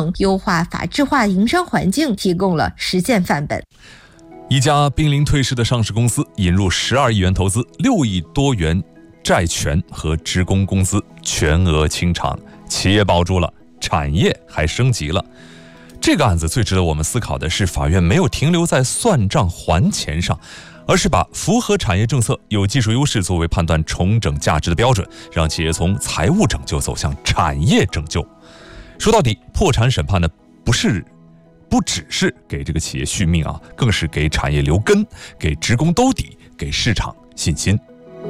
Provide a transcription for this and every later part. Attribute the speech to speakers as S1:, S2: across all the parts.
S1: 等优化法治化营商环境提供了实践范本。
S2: 一家濒临退市的上市公司引入12亿元投资，6亿多元债权和职工工资全额清偿，企业保住了，产业还升级了。这个案子最值得我们思考的是，法院没有停留在算账还钱上，而是把符合产业政策、有技术优势作为判断重整价值的标准，让企业从财务拯救走向产业拯救。说到底，破产审判呢，不只是给这个企业续命啊，更是给产业留根，给职工兜底，给市场信心。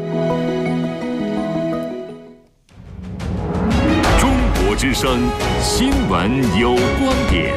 S3: 中国之声新闻有观点，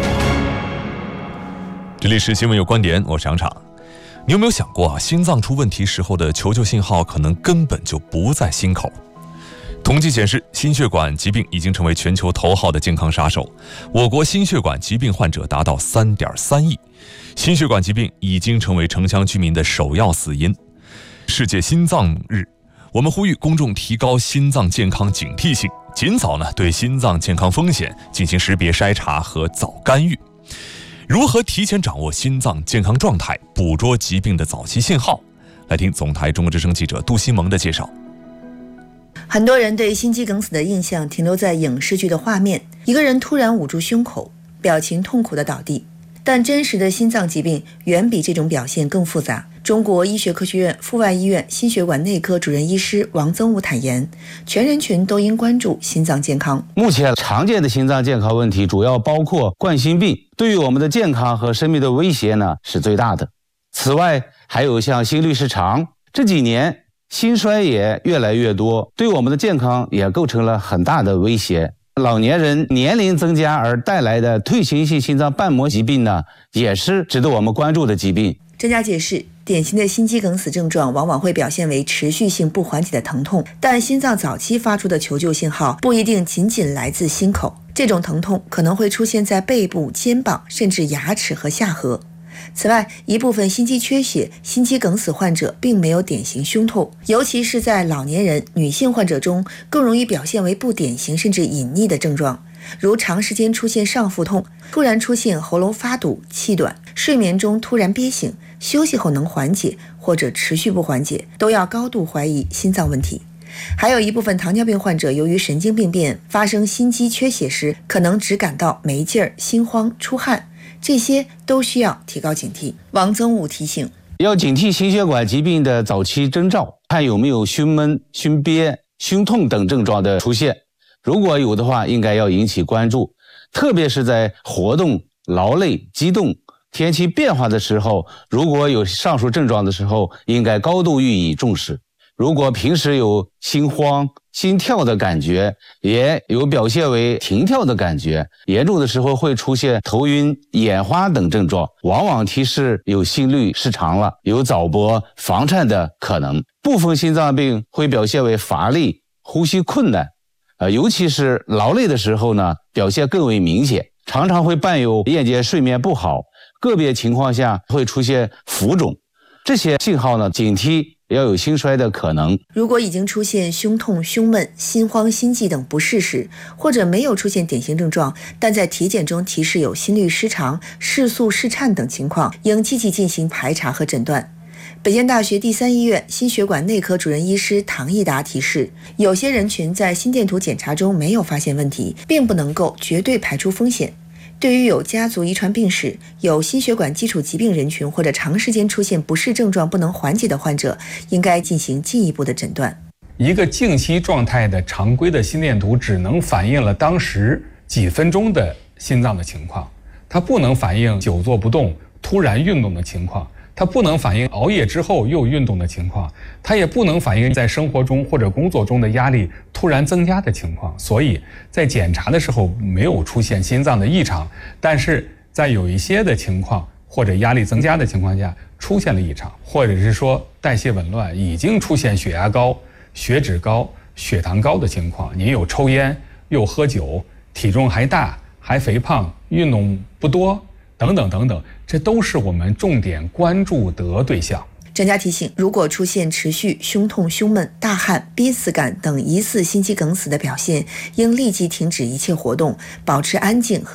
S2: 这里是新闻有观点，我是杨昶。你有没有想过啊，心脏出问题时候的求救信号可能根本就不在心口？统计显示，心血管疾病已经成为全球头号的健康杀手。我国心血管疾病患者达到3.3亿，心血管疾病已经成为城乡居民的首要死因。世界心脏日，我们呼吁公众提高心脏健康警惕性，尽早对心脏健康风险进行识别筛查和早干预。如何提前掌握心脏健康状态，捕捉疾病的早期信号？来听总台中国之声记者杜新萌的介绍。
S4: 很多人对心肌梗死的印象停留在影视剧的画面，一个人突然捂住胸口，表情痛苦地倒地。但真实的心脏疾病远比这种表现更复杂。中国医学科学院阜外医院心血管内科主任医师王增武坦言，全人群都应关注心脏健康。
S5: 目前常见的心脏健康问题主要包括冠心病，对于我们的健康和生命的威胁呢是最大的。此外，还有像心律失常，这几年心衰也越来越多，对我们的健康也构成了很大的威胁。老年人年龄增加而带来的退行性心脏瓣膜疾病呢，也是值得我们关注的疾病。
S4: 专家解释，典型的心肌梗死症状往往会表现为持续性不缓解的疼痛，但心脏早期发出的求救信号不一定仅仅来自心口，这种疼痛可能会出现在背部、肩膀，甚至牙齿和下颌。此外，一部分心肌缺血、心肌梗死患者并没有典型胸痛，尤其是在老年人、女性患者中，更容易表现为不典型甚至隐匿的症状，如长时间出现上腹痛、突然出现喉咙发堵、气短、睡眠中突然憋醒、休息后能缓解或者持续不缓解，都要高度怀疑心脏问题。还有一部分糖尿病患者由于神经病变发生心肌缺血时，可能只感到没劲儿、心慌、出汗，这些都需要提高警惕。王增武提醒，
S5: 要警惕心血管疾病的早期征兆，看有没有胸闷、胸憋、胸痛等症状的出现。如果有的话，应该要引起关注，特别是在活动、劳累、激动、天气变化的时候，如果有上述症状的时候，应该高度予以重视。如果平时有心慌、心跳的感觉，也有表现为停跳的感觉，严重的时候会出现头晕、眼花等症状，往往提示有心律失常了，有早搏、房颤的可能。部分心脏病会表现为乏力、呼吸困难，尤其是劳累的时候呢，表现更为明显，常常会伴有夜间睡眠不好，个别情况下会出现浮肿。这些信号呢，警惕要有心衰的可能。
S4: 如果已经出现胸痛、胸闷、心慌、心悸等不适时，或者没有出现典型症状，但在体检中提示有心律失常、室速室颤等情况，应积极进行排查和诊断。北京大学第三医院心血管内科主任医师唐义达提示，有些人群在心电图检查中没有发现问题，并不能够绝对排除风险。对于有家族遗传病史、有心血管基础疾病人群或者长时间出现不适症状不能缓解的患者，应该进行进一步的诊断。
S6: 一个静息状态的常规的心电图只能反映了当时几分钟的心脏的情况，它不能反映久坐不动突然运动的情况，它不能反映熬夜之后又运动的情况，它也不能反映在生活中或者工作中的压力突然增加的情况。所以在检查的时候没有出现心脏的异常，但是在有一些的情况或者压力增加的情况下出现了异常，或者是说代谢紊乱，已经出现血压高、血脂高、血糖高的情况，您有抽烟又喝酒，体重还大还肥胖，运动不多等等等等，这都是我们重点关注的对象。
S4: 专家提醒，如果出现持续胸痛、胸闷、大汗、憋死感等疑似心肌梗死的表现，应立即停止一切活动，保持安静